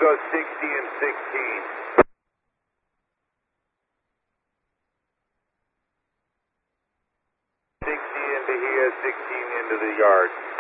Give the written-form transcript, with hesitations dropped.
go 60 and 16. 60 into here, 16 into the yard.